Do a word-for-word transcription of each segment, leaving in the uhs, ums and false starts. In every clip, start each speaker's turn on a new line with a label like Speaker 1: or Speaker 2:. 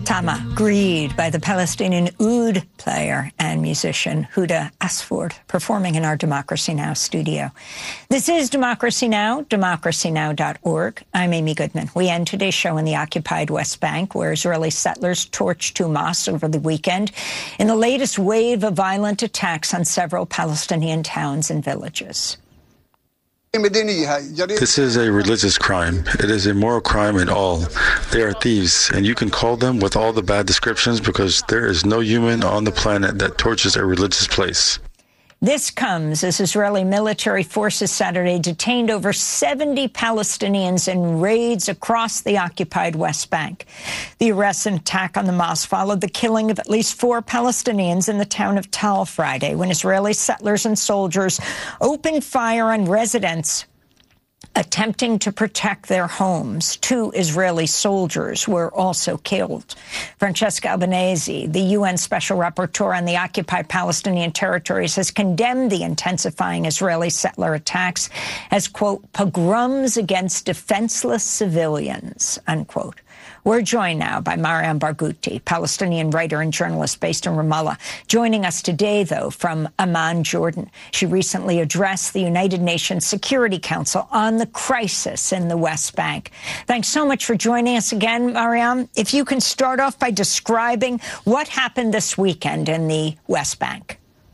Speaker 1: Tama, Greed by the Palestinian oud player and musician Huda Asford, performing in our Democracy Now! Studio. This is Democracy Now!, democracy now dot org. I'm Amy Goodman. We end today's show in the occupied West Bank, where Israeli settlers torched two mosques over the weekend in the latest wave of violent attacks on several Palestinian towns and villages.
Speaker 2: This is a religious crime. It is a moral crime in all. They are thieves, and you can call them with all the bad descriptions because there is no human on the planet that torches a religious place.
Speaker 1: This comes as Israeli military forces Saturday detained over seventy Palestinians in raids across the occupied West Bank. The arrest and attack on the mosque followed the killing of at least four Palestinians in the town of Tal Friday, when Israeli settlers and soldiers opened fire on residents attempting to protect their homes. Two Israeli soldiers were also killed. Francesca Albanese, the U N Special Rapporteur on the occupied Palestinian territories, has condemned the intensifying Israeli settler attacks as, quote, pogroms against defenseless civilians, unquote. We're joined now by Mariam Barghouti, Palestinian writer and journalist based in Ramallah. Joining us today, though, from Amman, Jordan. She recently addressed the United Nations Security Council on the crisis in the West Bank. Thanks so much for joining us again, Mariam. If you can start off by describing what happened this weekend in the West Bank.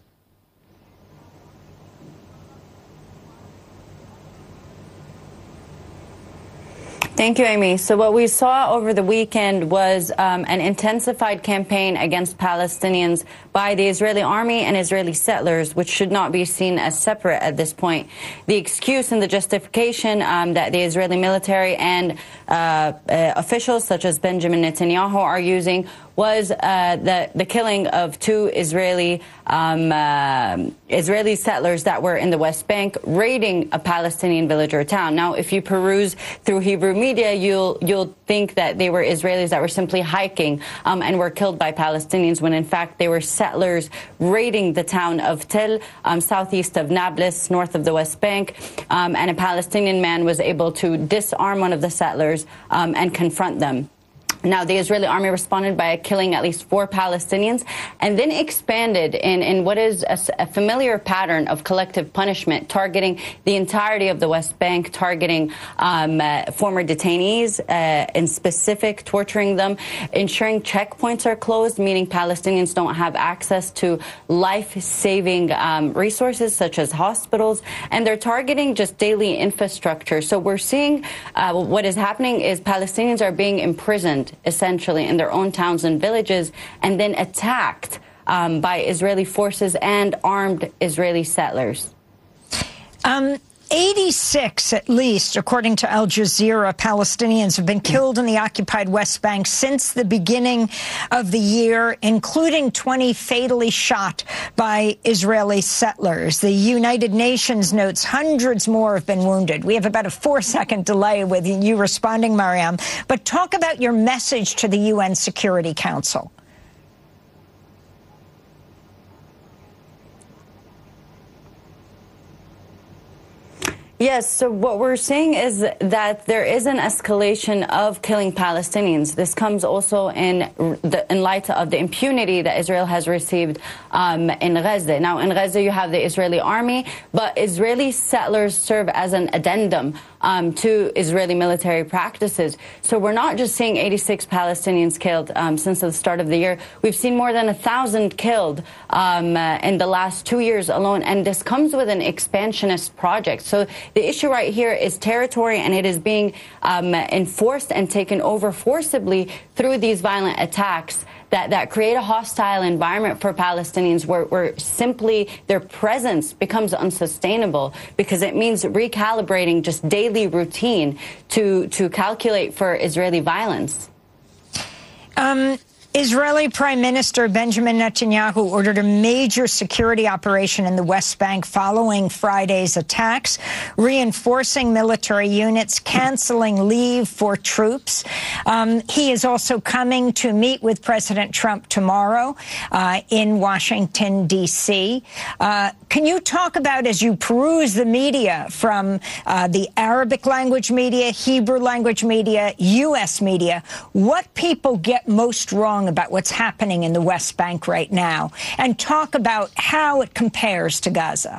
Speaker 3: Thank you, Amy. So what we saw over the weekend was um, an intensified campaign against Palestinians by the Israeli army and Israeli settlers, which should not be seen as separate at this point. The excuse and the justification um, that the Israeli military and uh, uh, officials such as Benjamin Netanyahu are using was uh, the, the killing of two Israeli um, uh, Israeli settlers that were in the West Bank raiding a Palestinian village or town. Now, if you peruse through Hebrew media, you'll you'll think that they were Israelis that were simply hiking um, and were killed by Palestinians, when in fact they were settlers raiding the town of Tel, um, southeast of Nablus, north of the West Bank, um, and a Palestinian man was able to disarm one of the settlers um, and confront them. Now, the Israeli army responded by killing at least four Palestinians and then expanded in, in what is a, a familiar pattern of collective punishment, targeting the entirety of the West Bank, targeting um, uh, former detainees, uh, in specific, torturing them, ensuring checkpoints are closed, meaning Palestinians don't have access to life-saving um, resources such as hospitals, and they're targeting just daily infrastructure. So we're seeing uh, what is happening is Palestinians are being imprisoned essentially in their own towns and villages, and then attacked um, by Israeli forces and armed Israeli settlers.
Speaker 1: Um, eighty-six, at least, according to Al Jazeera, Palestinians have been killed in the occupied West Bank since the beginning of the year, including twenty fatally shot by Israeli settlers. The United Nations notes hundreds more have been wounded. We have about a four-second delay with you responding, Mariam. But talk about your message to the U N Security Council.
Speaker 3: Yes, so what we're seeing is that there is an escalation of killing Palestinians. This comes also in the, in light of the impunity that Israel has received um, in Gaza. Now, in Gaza, you have the Israeli army, but Israeli settlers serve as an addendum um, to Israeli military practices. So we're not just seeing eighty-six Palestinians killed um, since the start of the year. We've seen more than a thousand killed um, uh, in the last two years alone, and this comes with an expansionist project. So the issue right here is territory, and it is being um, enforced and taken over forcibly through these violent attacks that, that create a hostile environment for Palestinians where, where simply their presence becomes unsustainable, because it means recalibrating just daily routine to, to calculate for Israeli violence.
Speaker 1: Um Israeli Prime Minister Benjamin Netanyahu ordered a major security operation in the West Bank following Friday's attacks, reinforcing military units, canceling leave for troops. Um, he is also coming to meet with President Trump tomorrow uh, in Washington, D C Uh, can you talk about, as you peruse the media from uh, the Arabic language media, Hebrew language media, U S media, what people get most wrong about what's happening in the West Bank right now, and talk about how it compares to Gaza?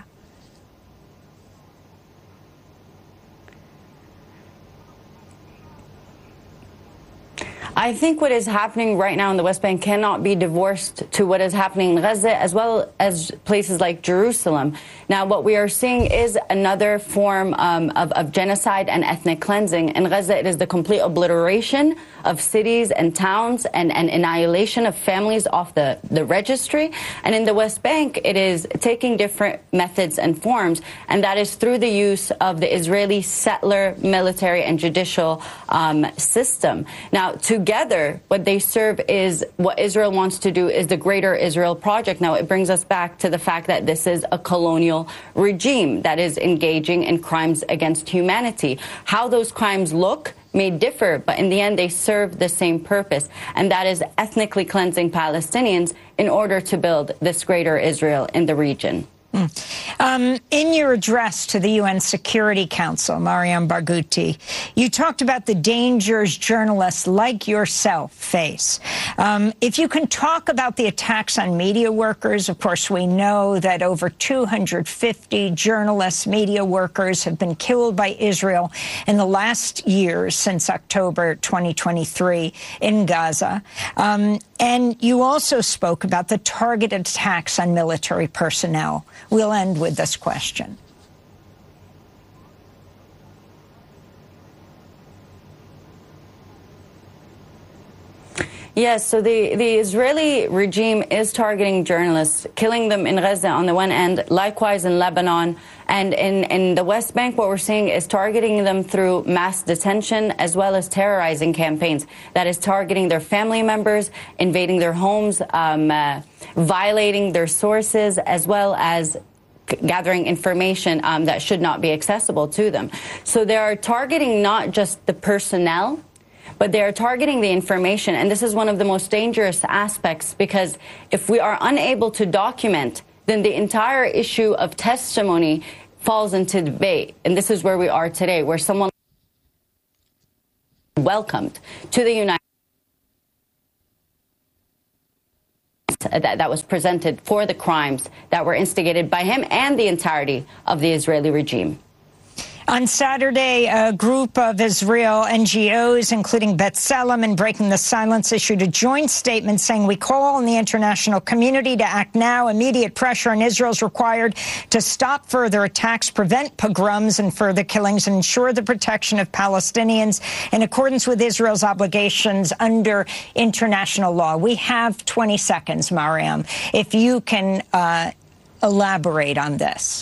Speaker 3: I think what is happening right now in the West Bank cannot be divorced to what is happening in Gaza, as well as places like Jerusalem. Now, what we are seeing is another form um, of, of genocide and ethnic cleansing. In Gaza, it is the complete obliteration of cities and towns and, and annihilation of families off the, the registry. And in the West Bank, it is taking different methods and forms, and that is through the use of the Israeli settler, military, and judicial um, system. Now, to Together, what they serve is what Israel wants to do is the Greater Israel Project. Now, it brings us back to the fact that this is a colonial regime that is engaging in crimes against humanity. How those crimes look may differ, but in the end, they serve the same purpose, and that is ethnically cleansing Palestinians in order to build this Greater Israel in the region.
Speaker 1: Um, in your address to the U N Security Council, Mariam Barghouti, you talked about the dangers journalists like yourself face. Um, if you can talk about the attacks on media workers, of course, we know that over two hundred fifty journalists, media workers have been killed by Israel in the last year since October twenty twenty-three in Gaza. Um, and you also spoke about the targeted attacks on military personnel. We'll end with this question.
Speaker 3: Yes, so the, the Israeli regime is targeting journalists, killing them in Gaza on the one end, likewise in Lebanon. And in, in the West Bank, what we're seeing is targeting them through mass detention as well as terrorizing campaigns. That is targeting their family members, invading their homes, um, uh, violating their sources, as well as gathering information um, that should not be accessible to them. So they are targeting not just the personnel, but they are targeting the information. And this is one of the most dangerous aspects, because if we are unable to document, then the entire issue of testimony falls into debate. And this is where we are today, where someone welcomed to the United States that, that was presented for the crimes that were instigated by him and the entirety of the Israeli regime.
Speaker 1: On Saturday, a group of Israel N G Os, including B'Tselem and Breaking the Silence, issued a joint statement saying, "We call on the international community to act now. Immediate pressure on Israel is required to stop further attacks, prevent pogroms and further killings, and ensure the protection of Palestinians in accordance with Israel's obligations under international law." We have twenty seconds, Mariam, if you can uh, elaborate on this.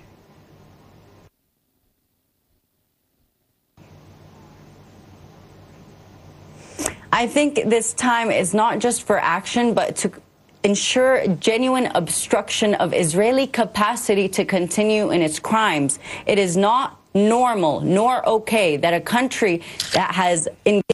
Speaker 3: I think this time is not just for action, but to ensure genuine obstruction of Israeli capacity to continue in its crimes. It is not normal nor okay that a country that has engaged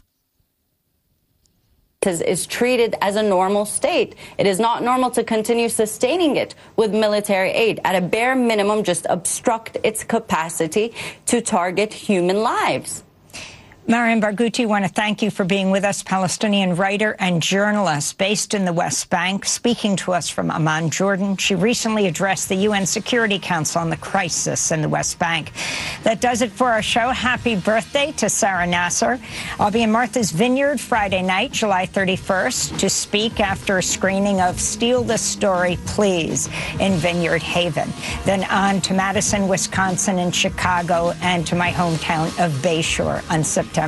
Speaker 3: is treated as a normal state. It is not normal to continue sustaining it with military aid. At a bare minimum, just obstruct its capacity to target human lives.
Speaker 1: Mariam Barghouti, I want to thank you for being with us, Palestinian writer and journalist based in the West Bank, speaking to us from Amman, Jordan. She recently addressed the U N Security Council on the crisis in the West Bank. That does it for our show. Happy birthday to Sarah Nasser. I'll be in Martha's Vineyard Friday night, July thirty-first, to speak after a screening of Steal This Story, Please in Vineyard Haven. Then on to Madison, Wisconsin, and Chicago, and to my hometown of Bayshore on September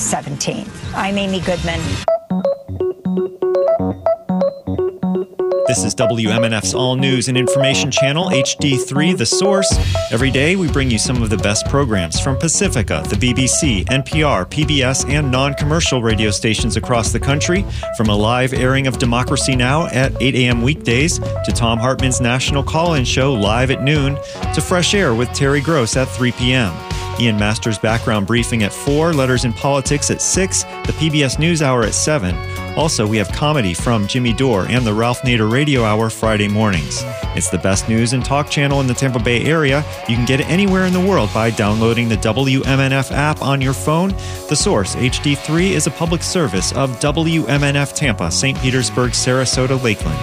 Speaker 1: seventeenth. I'm Amy Goodman.
Speaker 4: The This is W M N F's All News and Information Channel, H D three, The Source. Every day, we bring you some of the best programs from Pacifica, the B B C, N P R, P B S, and non-commercial radio stations across the country, from a live airing of Democracy Now! At eight a.m. weekdays, to Tom Hartman's national call-in show live at noon, to Fresh Air with Terry Gross at three p.m. Ian Masters' background briefing at four, Letters in Politics at six, the P B S NewsHour at seven. Also, we have comedy from Jimmy Dore and the Ralph Nader Radio Hour Friday mornings. It's the best news and talk channel in the Tampa Bay area. You can get it anywhere in the world by downloading the W M N F app on your phone. The Source, H D three, is a public service of W M N F Tampa, Saint Petersburg, Sarasota, Lakeland.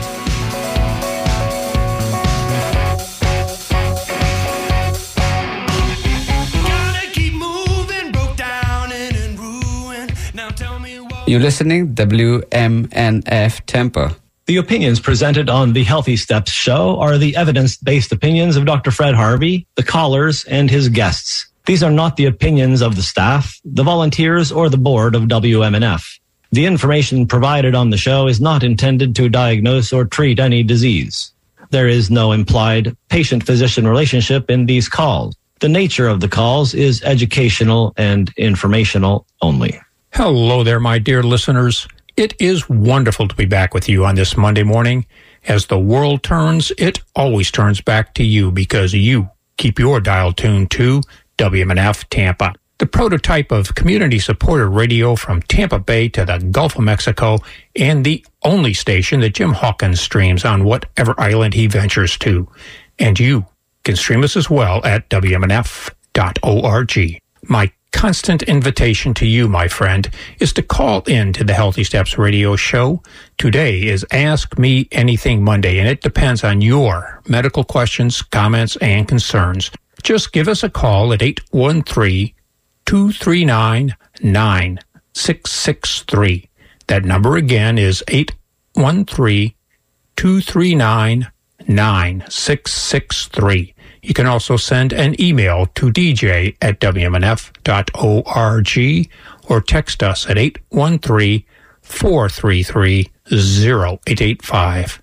Speaker 5: You're listening W M N F Tampa.
Speaker 6: The opinions presented on the Healthy Steps show are the evidence-based opinions of Doctor Fred Harvey, the callers, and his guests. These are not the opinions of the staff, the volunteers, or the board of W M N F. The information provided on the show is not intended to diagnose or treat any disease. There is no implied patient-physician relationship in these calls. The nature of the calls is educational and informational only.
Speaker 7: Hello there, my dear listeners. It is wonderful to be back with you on this Monday morning. As the world turns, it always turns back to you because you keep your dial tuned to W M N F Tampa, the prototype of community-supported radio from Tampa Bay to the Gulf of Mexico, and the only station that Jim Hawkins streams on whatever island he ventures to. And you can stream us as well at W M N F dot org. My constant invitation to you, my friend, is to call in to the Healthy Steps radio show. Today is Ask Me Anything Monday, and it depends on your medical questions, comments, and concerns. Just give us a call at eight one three, two three nine, nine six six three. That number again is eight one three, two three nine, nine six six three. You can also send an email to d j at w m n f dot org or text us at eight one three, four three three, zero eight eight five.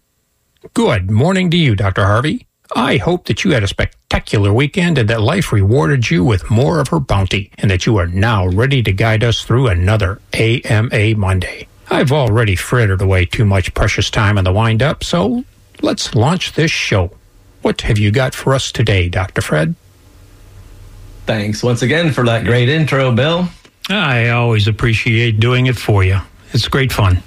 Speaker 7: Good morning to you, Doctor Harvey. I hope that you had a spectacular weekend and that life rewarded you with more of her bounty and that you are now ready to guide us through another A M A Monday. I've already frittered away too much precious time on the wind-up, so let's launch this show. What have you got for us today, Doctor Fred?
Speaker 6: Thanks once again for that great intro, Bill.
Speaker 7: I always appreciate doing it for you. It's great fun.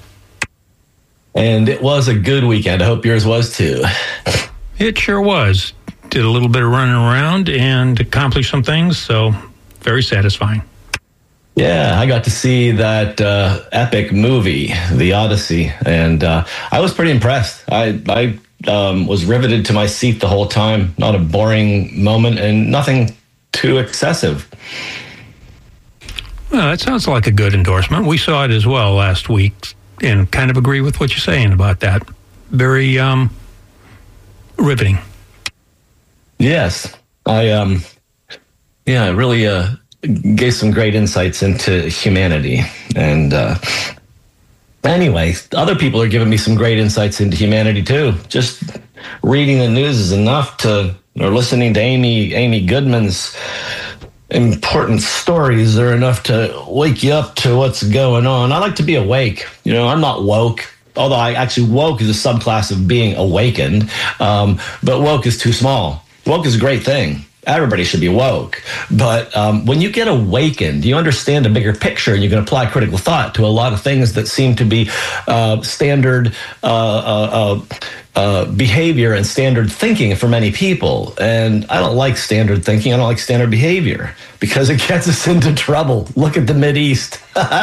Speaker 6: And it was a good weekend. I hope yours was too.
Speaker 7: It sure was. Did a little bit of running around and accomplished some things, so very satisfying.
Speaker 6: Yeah, I got to see that uh, epic movie, The Odyssey, and uh, I was pretty impressed. I, I um, was riveted to my seat the whole time. Not a boring moment and nothing too excessive.
Speaker 7: Well, that sounds like a good endorsement. We saw it as well last week and kind of agree with what you're saying about that. Very um, riveting.
Speaker 6: Yes. I, um, yeah, really uh, gave some great insights into humanity. And uh, anyway, other people are giving me some great insights into humanity too. Just reading the news is enough to, or listening to Amy, Amy Goodman's important stories are enough to wake you up to what's going on. I like to be awake. You know, I'm not woke, although I actually woke is a subclass of being awakened. Um, but woke is too small. Woke is a great thing. Everybody should be woke. But um, when you get awakened, you understand a bigger picture and you can apply critical thought to a lot of things that seem to be uh, standard uh, uh, uh, uh, behavior and standard thinking for many people. And I don't like standard thinking. I don't like standard behavior because it gets us into trouble. Look at the Mideast.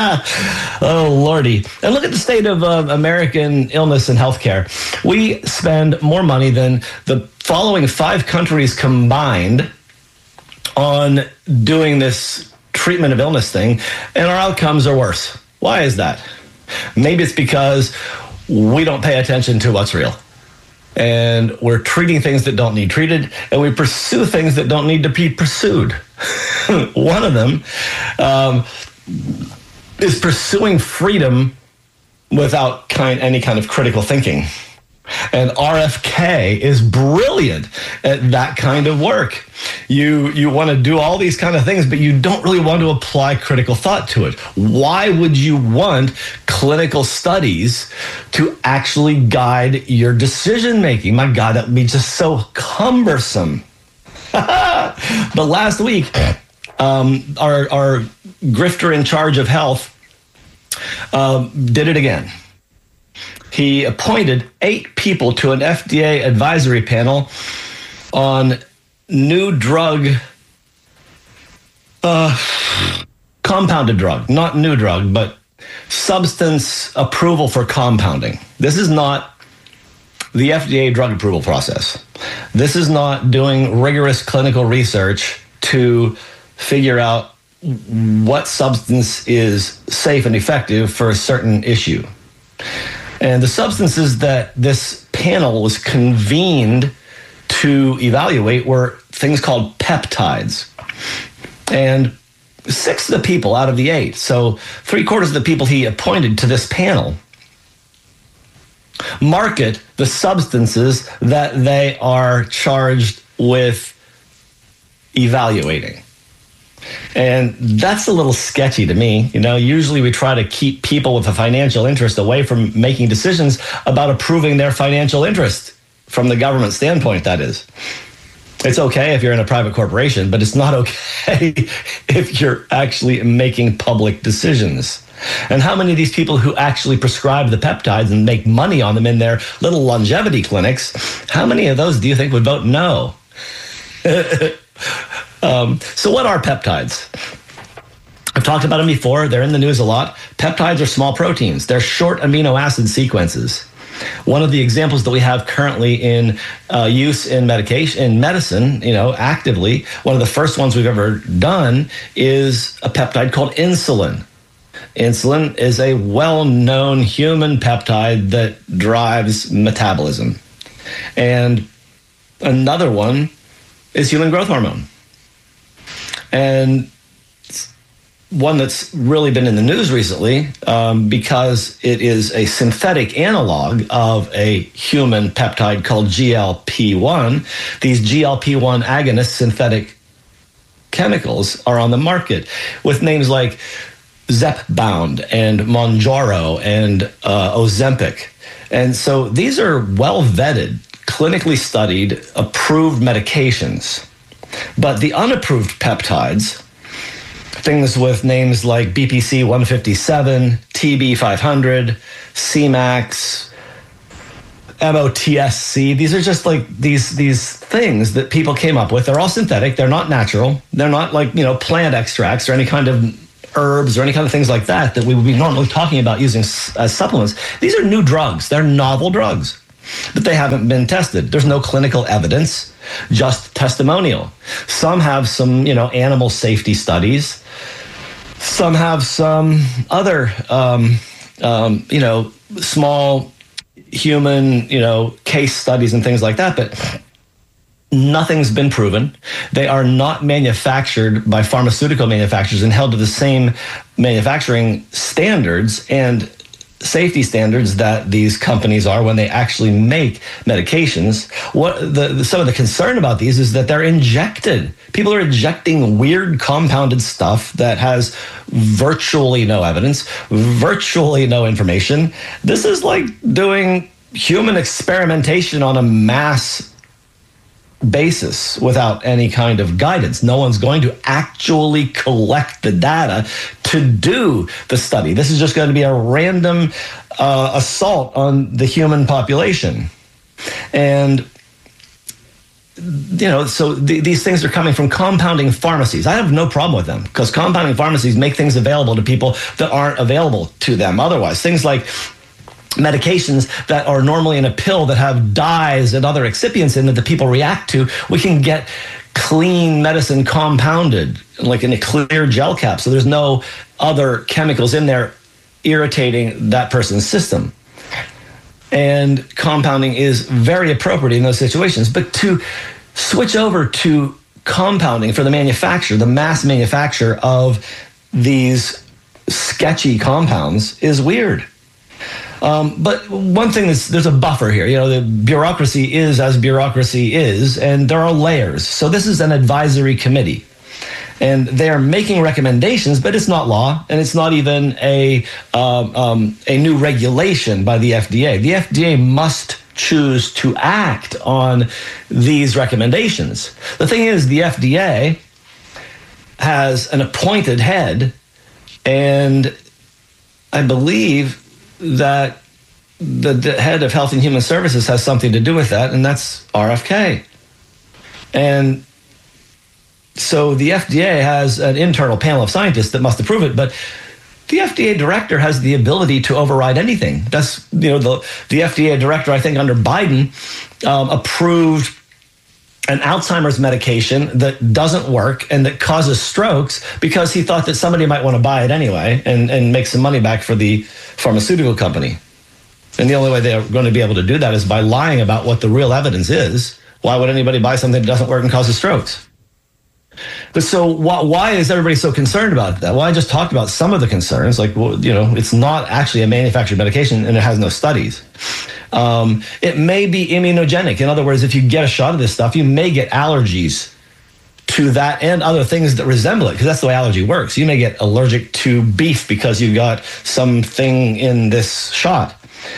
Speaker 6: Oh, Lordy. And look at the state of uh, American illness and healthcare. We spend more money than the following five countries combined on doing this treatment of illness thing, and our outcomes are worse. Why is that? Maybe it's because we don't pay attention to what's real. And we're treating things that don't need treated, and we pursue things that don't need to be pursued. One of them um, is pursuing freedom without kind, any kind of critical thinking. And R F K is brilliant at that kind of work. You you want to do all these kind of things, but you don't really want to apply critical thought to it. Why would you want clinical studies to actually guide your decision making? My God, that would be just so cumbersome. But last week, um, our, our grifter in charge of health um, did it again. He appointed eight people to an F D A advisory panel on new drug, uh, compounded drug, not new drug, but substance approval for compounding. This is not the F D A drug approval process. This is not doing rigorous clinical research to figure out what substance is safe and effective for a certain issue. And the substances that this panel was convened to evaluate were things called peptides. And six of the people out of the eight, so three quarters of the people he appointed to this panel, market the substances that they are charged with evaluating. And that's a little sketchy to me. You know, usually we try to keep people with a financial interest away from making decisions about approving their financial interest from the government standpoint, that is. It's okay if you're in a private corporation, but it's not okay if you're actually making public decisions. And how many of these people who actually prescribe the peptides and make money on them in their little longevity clinics, how many of those do you think would vote no? Um, so what are peptides? I've talked about them before. They're in the news a lot. Peptides are small proteins. They're short amino acid sequences. One of the examples that we have currently in uh, use in medication, in medicine, you know, actively, one of the first ones we've ever done is a peptide called insulin. Insulin is a well-known human peptide that drives metabolism. And another one is human growth hormone. And one that's really been in the news recently um, because it is a synthetic analog of a human peptide called G L P one. These G L P one agonist synthetic chemicals are on the market with names like Zepbound and Mounjaro and uh, Ozempic. And so these are well-vetted, clinically studied, approved medications. But the unapproved peptides, things with names like B P C one fifty-seven, T B five hundred, C max, M O T S C, these are just like these these things that people came up with. They're all synthetic. They're not natural. They're not like, you know, plant extracts or any kind of herbs or any kind of things like that that we would be normally talking about using as supplements. These are new drugs. They're novel drugs, but they haven't been tested. There's no clinical evidence, just testimonial. Some have some, you know, animal safety studies. Some have some other, um, um, you know, small human, you know, case studies and things like that, but nothing's been proven. They are not manufactured by pharmaceutical manufacturers and held to the same manufacturing standards and safety standards that these companies are when they actually make medications. What the, the some of the concern about these is that they're injected. People are injecting weird compounded stuff that has virtually no evidence, virtually no information. This is like doing human experimentation on a mass basis without any kind of guidance. No one's going to actually collect the data to do the study. This is just going to be a random uh, assault on the human population. And, you know, so th- these things are coming from compounding pharmacies. I have no problem with them because compounding pharmacies make things available to people that aren't available to them otherwise. Things like medications that are normally in a pill that have dyes and other excipients in it that people react to, we can get clean medicine compounded, like in a clear gel cap. So there's no other chemicals in there irritating that person's system. And compounding is very appropriate in those situations. But to switch over to compounding for the manufacturer, the mass manufacture of these sketchy compounds is weird. Um, but one thing is there's a buffer here. You know, the bureaucracy is as bureaucracy is, and there are layers. So this is an advisory committee. And they are making recommendations, but it's not law, and it's not even a um, um, a new regulation by the F D A. The F D A must choose to act on these recommendations. The thing is, the F D A has an appointed head, and I believe that the, the head of Health and Human Services has something to do with that, and that's R F K. And so the F D A has an internal panel of scientists that must approve it, but the F D A director has the ability to override anything. That's, you know, the, the F D A director, I think under Biden, um, approved an Alzheimer's medication that doesn't work and that causes strokes because he thought that somebody might want to buy it anyway and, and make some money back for the pharmaceutical company. And the only way they're going to be able to do that is by lying about what the real evidence is. Why would anybody buy something that doesn't work and causes strokes? But so why, why is everybody so concerned about that? Well, I just talked about some of the concerns. Like, well, you know, it's not actually a manufactured medication and it has no studies. Um, it may be immunogenic. In other words, if you get a shot of this stuff, you may get allergies to that and other things that resemble it, because that's the way allergy works. You may get allergic to beef because you got something in this shot.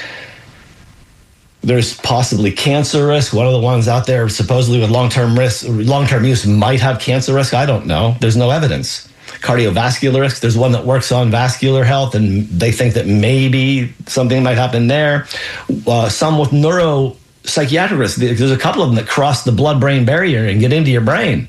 Speaker 6: There's possibly cancer risk. One of the ones out there supposedly with long-term risk, long-term use might have cancer risk. I don't know. There's no evidence. Cardiovascular risk. There's one that works on vascular health, and they think that maybe something might happen there. Uh, some with neuropsychiatric risk. There's a couple of them that cross the blood-brain barrier and get into your brain.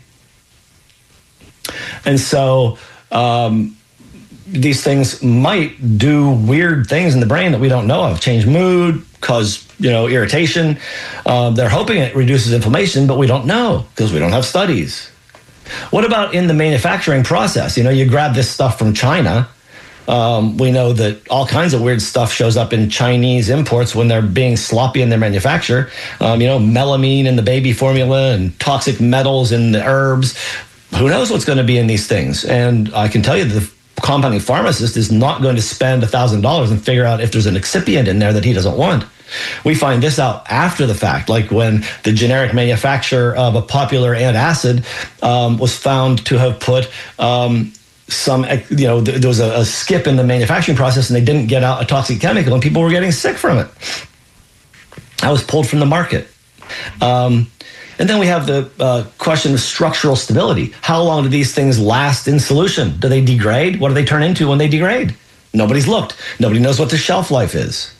Speaker 6: And so um, these things might do weird things in the brain that we don't know of. Change mood, cause, you know, irritation. Um, they're hoping it reduces inflammation, but we don't know because we don't have studies. What about in the manufacturing process? You know, you grab this stuff from China. Um, we know that all kinds of weird stuff shows up in Chinese imports when they're being sloppy in their manufacture. Um, you know, melamine in the baby formula and toxic metals in the herbs. Who knows what's going to be in these things? And I can tell you that the compounding pharmacist is not going to spend one thousand dollars and figure out if there's an excipient in there that he doesn't want. We find this out after the fact, like when the generic manufacturer of a popular antacid um, was found to have put um, some, you know, th- there was a, a skip in the manufacturing process and they didn't get out a toxic chemical and people were getting sick from it. That was pulled from the market. Um, And then we have the uh, question of structural stability. How long do these things last in solution? Do they degrade? What do they turn into when they degrade? Nobody's looked. Nobody knows what the shelf life is.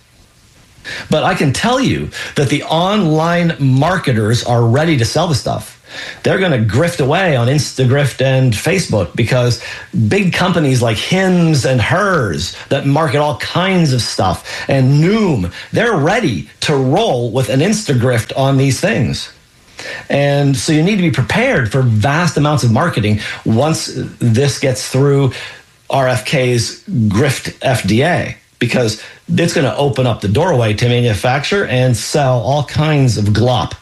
Speaker 6: But I can tell you that the online marketers are ready to sell the stuff. They're going to grift away on Instagrift and Facebook because big companies like Hims and Hers that market all kinds of stuff and Noom, they're ready to roll with an Instagrift on these things. And so you need to be prepared for vast amounts of marketing once this gets through R F K's grift F D A, because it's going to open up the doorway to manufacture and sell all kinds of glop,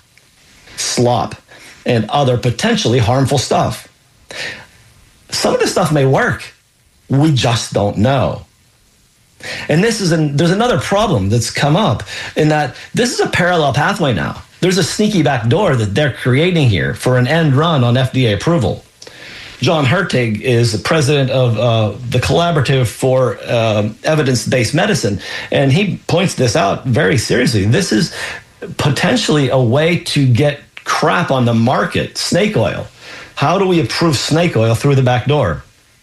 Speaker 6: slop, and other potentially harmful stuff. Some of this stuff may work. We just don't know. And this is an, there's another problem that's come up in that this is a parallel pathway now. There's a sneaky back door that they're creating here for an end run on F D A approval. John Hertig is the president of uh, the Collaborative for uh, Evidence-Based Medicine, and he points this out very seriously. This is potentially a way to get crap on the market, snake oil. How do we approve snake oil through the back door?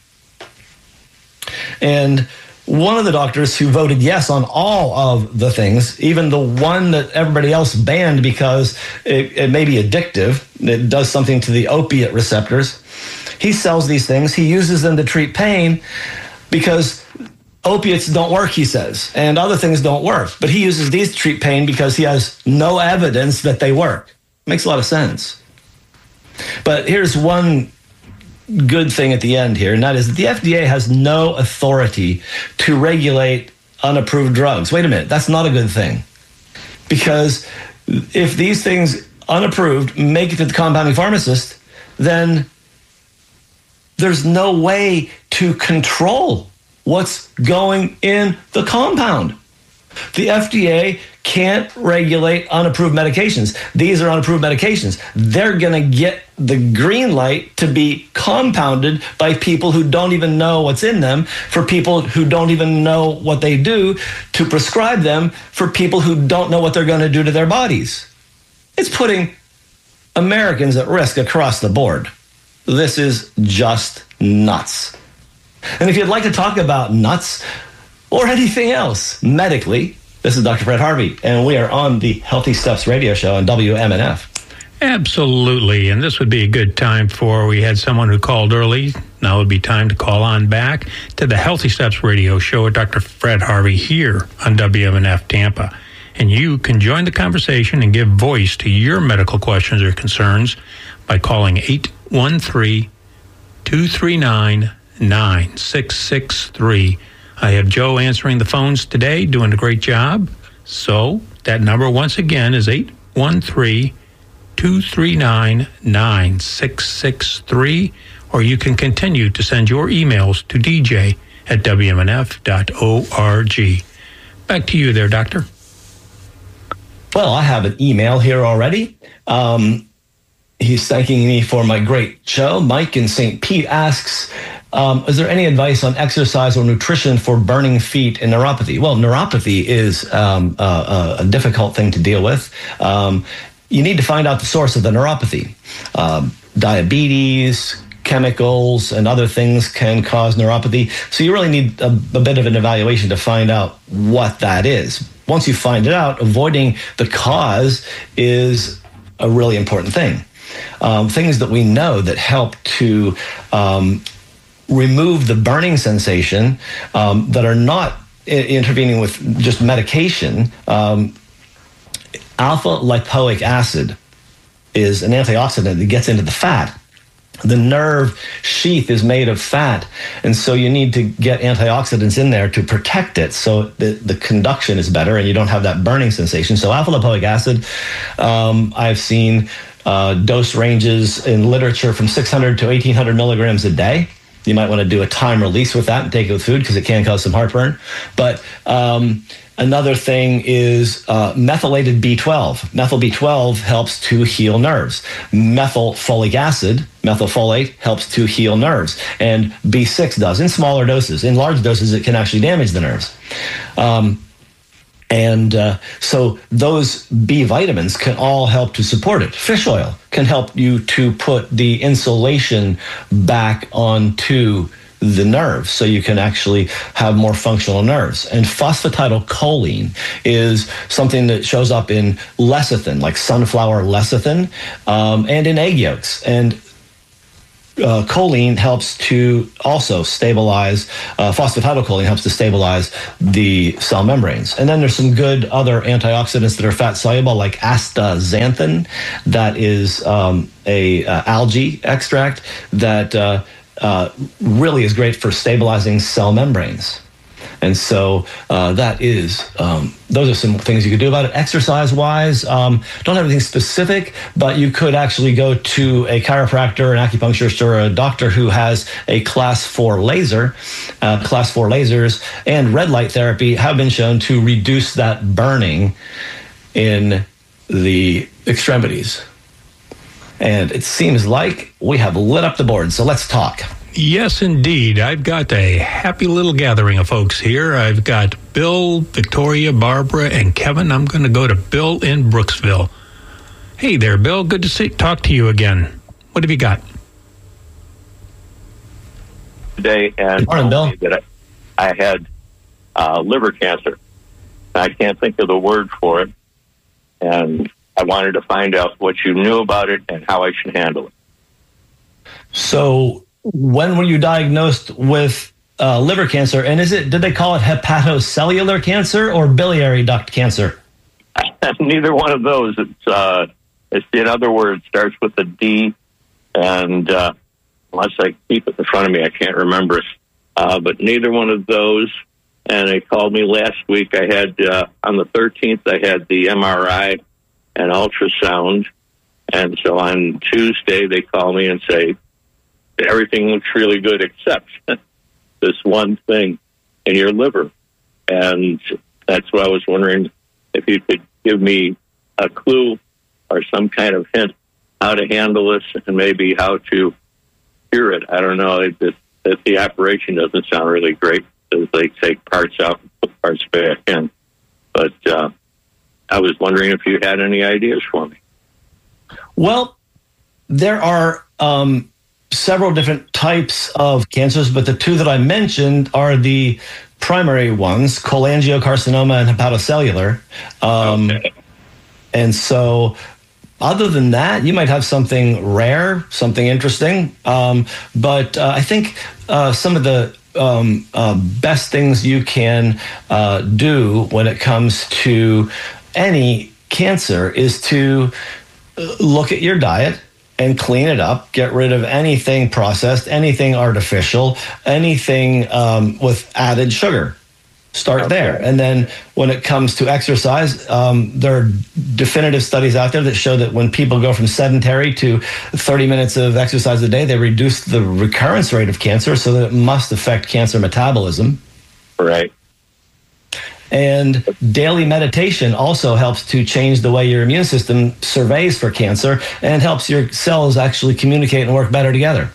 Speaker 6: And one of the doctors who voted yes on all of the things, even the one that everybody else banned because it, it may be addictive, it does something to the opiate receptors, he sells these things. He uses them to treat pain because opiates don't work, he says, and other things don't work. But he uses these to treat pain because he has no evidence that they work. Makes a lot of sense. But here's one good thing at the end here, and that is that the F D A has no authority to regulate unapproved drugs. Wait a minute, that's not a good thing. Because if these things, unapproved, make it to the compounding pharmacist, then there's no way to control what's going in the compound. The F D A can't regulate unapproved medications. These are unapproved medications. They're going to get the green light to be compounded by people who don't even know what's in them, for people who don't even know what they do, to prescribe them for people who don't know what they're going to do to their bodies. It's putting Americans at risk across the board. This is just nuts. And if you'd like to talk about nuts or anything else medically, this is Doctor Fred Harvey, and we are on the Healthy Steps radio show on W M N F.
Speaker 7: Absolutely, and this would be a good time for, we had someone who called early. Now would be time to call on back to the Healthy Steps radio show with Doctor Fred Harvey here on W M N F Tampa. And you can join the conversation and give voice to your medical questions or concerns by calling eight one three, two three nine, nine six six three. I have Joe answering the phones today, doing a great job. So that number once again is eight one three, two three nine, nine six six three, or you can continue to send your emails to d j at w m n f dot org. Back to you there, Doctor.
Speaker 6: Well, I have an email here already. Um, he's thanking me for my great show. Mike in Saint Pete asks, um, is there any advice on exercise or nutrition for burning feet and neuropathy? Well, neuropathy is um, a, a difficult thing to deal with. Um, you need to find out the source of the neuropathy. Um, diabetes, chemicals, and other things can cause neuropathy. So you really need a, a bit of an evaluation to find out what that is. Once you find it out, avoiding the cause is a really important thing. Um, things that we know that help to um, remove the burning sensation um, that are not I- intervening with just medication. Um, alpha lipoic acid is an antioxidant that gets into the fat. The nerve sheath is made of fat, and so you need to get antioxidants in there to protect it so the, the conduction is better and you don't have that burning sensation. So alpha lipoic acid, um, I've seen uh, dose ranges in literature from six hundred to eighteen hundred milligrams a day. You might want to do a time release with that and take it with food because it can cause some heartburn. But um, another thing is uh, methylated B twelve. Methyl B twelve helps to heal nerves. Methylfolic acid, methylfolate, helps to heal nerves. And B six does in smaller doses. In large doses, it can actually damage the nerves. Um, And uh, so those B vitamins can all help to support it. Fish oil can help you to put the insulation back onto the nerves so you can actually have more functional nerves. And phosphatidylcholine is something that shows up in lecithin, like sunflower lecithin, um, and in egg yolks. And Uh, choline helps to also stabilize, uh, phosphatidylcholine helps to stabilize the cell membranes. And then there's some good other antioxidants that are fat soluble, like astaxanthin, that is um, a uh, algae extract that uh, uh, really is great for stabilizing cell membranes. And so uh, that is, um, those are some things you could do about it. Exercise-wise, um, don't have anything specific, but you could actually go to a chiropractor, an acupuncturist, or a doctor who has a class four laser. Uh, class four lasers and red light therapy have been shown to reduce that burning in the extremities. And it seems like we have lit up the board, so let's talk.
Speaker 7: Yes, indeed. I've got a happy little gathering of folks here. I've got Bill, Victoria, Barbara, and Kevin. I'm going to go to Bill in Brooksville. Hey there, Bill. Good to see, talk to you again. What have you got?
Speaker 8: Today, and
Speaker 6: Good morning, Bill.
Speaker 8: That I, I had uh, liver cancer. I can't think of the word for it, and I wanted to find out what you knew about it and how I should handle it.
Speaker 6: So, when were you diagnosed with uh, liver cancer? And is it, did they call it hepatocellular cancer or biliary duct cancer?
Speaker 8: Neither one of those. It's, uh, it's in other words, starts with a D, and uh, unless I keep it in front of me, I can't remember it. Uh, but neither one of those. And they called me last week. I had, uh, on the thirteenth, I had the M R I and ultrasound. And so on Tuesday, they call me and say, everything looks really good except this one thing in your liver. And that's what I was wondering if you could give me a clue or some kind of hint how to handle this and maybe how to cure it. I don't know. It, it, it, the operation doesn't sound really great because they take parts out and put parts back in. But uh, I was wondering if you had any ideas for me.
Speaker 6: Well, there are um, several different types of cancers, but the two that I mentioned are the primary ones, cholangiocarcinoma and hepatocellular. Um, okay. And so other than that, you might have something rare, something interesting. Um, but uh, I think uh, some of the um, uh, best things you can uh, do when it comes to any cancer is to look at your diet and clean it up, get rid of anything processed, anything artificial, anything um, with added sugar. Start okay. there. And then when it comes to exercise, um, there are definitive studies out there that show that when people go from sedentary to thirty minutes of exercise a day, they reduce the recurrence rate of cancer, so that it must affect cancer metabolism.
Speaker 8: Right.
Speaker 6: And daily meditation also helps to change the way your immune system surveys for cancer and helps your cells actually communicate and work better together.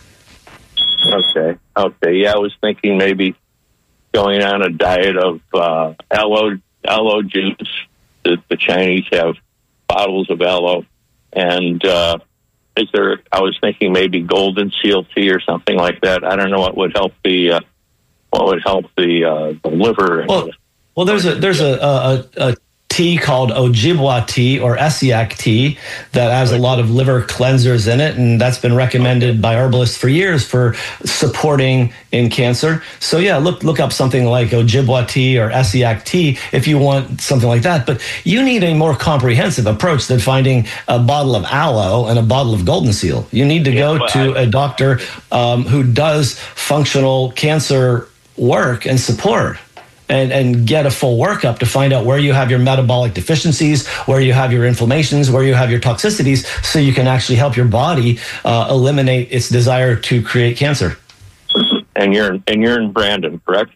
Speaker 8: Okay. Okay. Yeah, I was thinking maybe going on a diet of uh, aloe, aloe juice. The, the Chinese have bottles of aloe. And uh, is there, I was thinking maybe golden seal tea or something like that. I don't know what would help the, uh, what would help the, uh, the liver.
Speaker 6: Well, Well, there's a there's a, a, a tea called Ojibwa tea or Essiac tea that has a lot of liver cleansers in it, and that's been recommended by herbalists for years for supporting in cancer. So yeah, look look up something like Ojibwa tea or Essiac tea if you want something like that. But you need a more comprehensive approach than finding a bottle of aloe and a bottle of golden seal. You need to go to a doctor um, who does functional cancer work and support. And, and get a full workup to find out where you have your metabolic deficiencies, where you have your inflammations, where you have your toxicities, so you can actually help your body uh, eliminate its desire to create cancer.
Speaker 8: And you're and you're in Brandon, correct?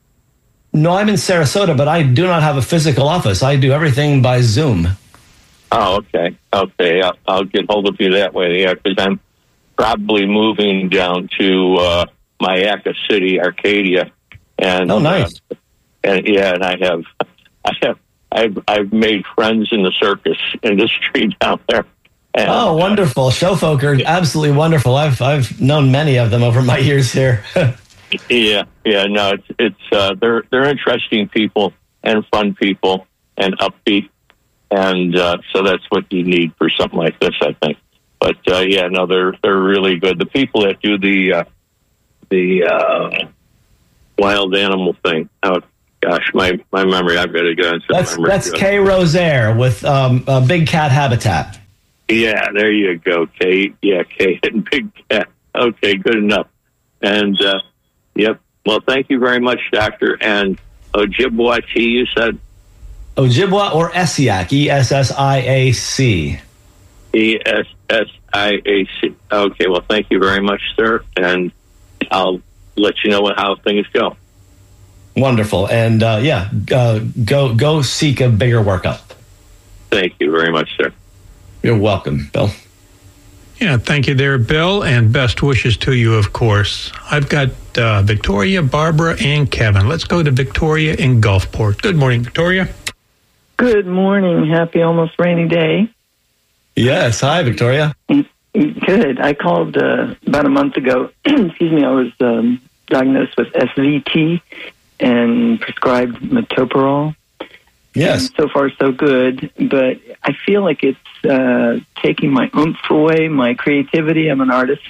Speaker 6: No, I'm in Sarasota, but I do not have a physical office. I do everything by Zoom.
Speaker 8: Oh, okay, okay. I'll, I'll get hold of you that way. Yeah, because I'm probably moving down to uh, Mayaca City, Arcadia, and
Speaker 6: oh, nice.
Speaker 8: Uh, And yeah, and I have, I have, I've, I've made friends in the circus industry down there. And,
Speaker 6: oh, wonderful! Show folk are absolutely wonderful. I've, I've known many of them over my years here.
Speaker 8: yeah, yeah, no, it's, it's, uh, they're, they're interesting people and fun people and upbeat, and uh, so that's what you need for something like this, I think. But uh, yeah, no, they're, they're really good. The people that do the, uh, the uh, wild animal thing out. Gosh, my, my memory, I've got to go into
Speaker 6: That's,
Speaker 8: memory.
Speaker 6: that's Kay Rosaire with um, uh, Big Cat Habitat.
Speaker 8: Yeah, there you go, Kay. Yeah, Kay and Big Cat. Okay, good enough. And, uh, yep. Well, thank you very much, Doctor. And Ojibwa tea, you said?
Speaker 6: Ojibwa or Essiac, E S S I A C.
Speaker 8: E S S I A C. Okay, well, thank you very much, sir. And I'll let you know how things go.
Speaker 6: Wonderful. And uh, yeah, uh, go go seek a bigger workup.
Speaker 8: Thank you very much, sir.
Speaker 6: You're welcome, Bill.
Speaker 7: Yeah, thank you there, Bill, and best wishes to you, of course. I've got uh, Victoria, Barbara, and Kevin. Let's go to Victoria in Gulfport. Good morning, Victoria.
Speaker 9: Good morning. Happy almost rainy day.
Speaker 6: Yes. Hi, Victoria.
Speaker 9: Good. I called uh, about a month ago. Excuse me. I was um, diagnosed with S V T and prescribed metoprolol.
Speaker 6: Yes.
Speaker 9: And so far, so good. But I feel like it's uh, taking my oomph away, my creativity. I'm an artist.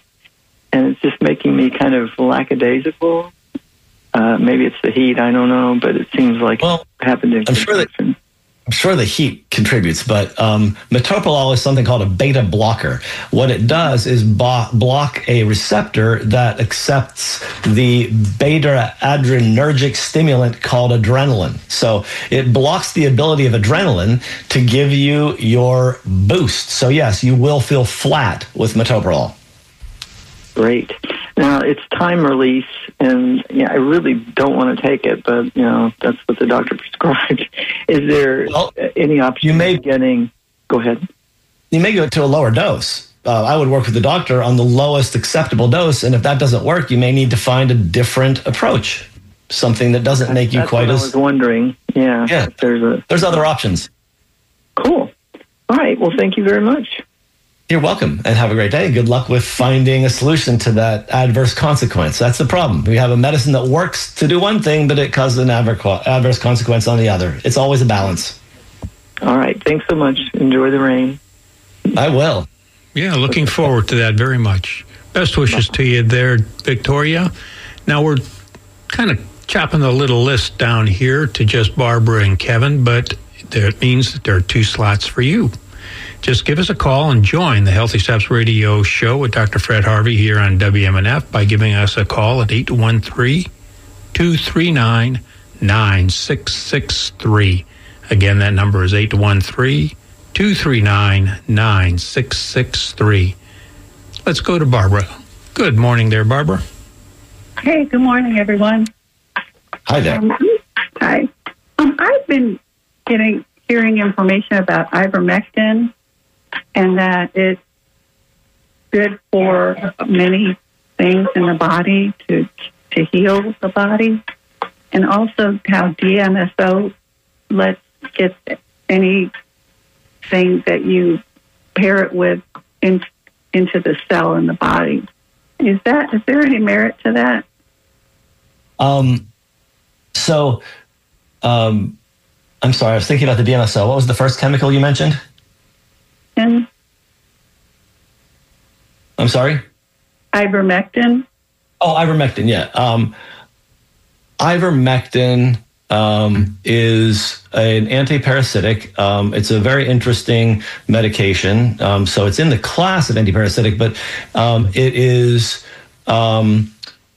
Speaker 9: And it's just making me kind of lackadaisical. Uh, maybe it's the heat. I don't know. But it seems like
Speaker 6: well,
Speaker 9: it happened in
Speaker 6: I'm sure that I'm sure the heat contributes, but um, metoprolol is something called a beta blocker. What it does is bo- block a receptor that accepts the beta adrenergic stimulant called adrenaline. So it blocks the ability of adrenaline to give you your boost. So yes, you will feel flat with metoprolol.
Speaker 9: Great. Now, it's time release, and yeah, I really don't want to take it, but, you know, that's what the doctor prescribed. Is there well, any option you may, of getting... Go ahead.
Speaker 6: You may go to a lower dose. Uh, I would work with the doctor on the lowest acceptable dose, and if that doesn't work, you may need to find a different approach, something that doesn't make you
Speaker 9: that's
Speaker 6: quite
Speaker 9: what
Speaker 6: as...
Speaker 9: I was wondering, yeah.
Speaker 6: Yeah,
Speaker 9: if there's, a...
Speaker 6: there's other options.
Speaker 9: Cool. All right, well, thank you very much.
Speaker 6: You're welcome, and have a great day. Good luck with finding a solution to that adverse consequence. That's the problem. We have a medicine that works to do one thing, but it causes an adverse consequence on the other. It's always a balance.
Speaker 9: All right. Thanks so much. Enjoy the rain.
Speaker 6: I will.
Speaker 7: Yeah, looking forward to that very much. Best wishes to you there, Victoria. Now, we're kind of chopping the little list down here to just Barbara and Kevin, but that means that there are two slots for you. Just give us a call and join the Healthy Steps Radio show with Doctor Fred Harvey here on W M N F by giving us a call at eight one three, two three nine, nine six six three. Again, that number is eight one three, two three nine, nine six six three. Let's go to Barbara. Good morning there, Barbara.
Speaker 10: Hey, good morning, everyone.
Speaker 6: Hi there.
Speaker 10: Um, hi. Um, I've been getting hearing information about ivermectin, and that it's good for many things in the body to to heal the body, and also how D M S O lets get anything that you pair it with in, into the cell in the body. Is that is there any merit to that?
Speaker 6: Um. So, um, I'm sorry. I was thinking about the D M S O. What was the first chemical you mentioned?
Speaker 10: And
Speaker 6: I'm sorry?
Speaker 10: Ivermectin.
Speaker 6: Oh, ivermectin, yeah. Um, ivermectin um, is an antiparasitic. Um, it's a very interesting medication. Um, so it's in the class of antiparasitic, but um, it is... Um,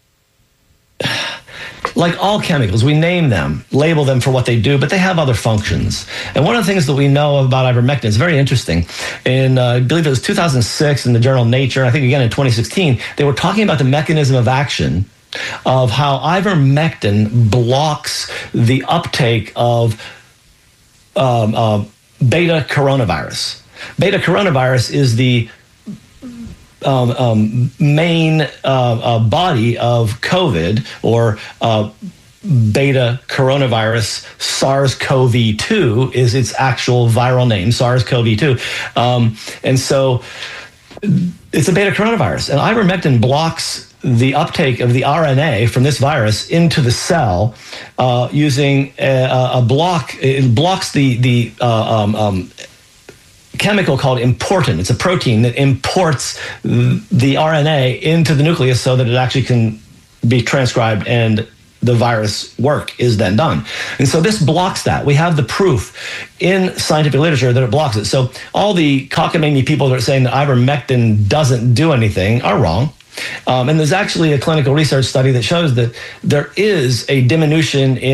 Speaker 6: like all chemicals, we name them, label them for what they do, but they have other functions. And one of the things that we know about ivermectin is very interesting. In, uh, I believe it was two thousand six in the journal Nature, I think again in twenty sixteen, they were talking about the mechanism of action of how ivermectin blocks the uptake of um, uh, beta coronavirus. Beta coronavirus is the Um, um, main uh, uh, body of COVID, or uh, beta coronavirus. SARS CoV two is its actual viral name, SARS CoV two. Um, and so it's a beta coronavirus. And ivermectin blocks the uptake of the R N A from this virus into the cell uh, using a, a block. It blocks the, the uh, um, um, chemical called importin. It's a protein that imports the R N A into the nucleus so that it actually can be transcribed and the virus work is then done. And so this blocks that. We have the proof in scientific literature that it blocks it. So all the cockamamie people that are saying that ivermectin doesn't do anything are wrong. Um, and there's actually a clinical research study that shows that there is a diminution in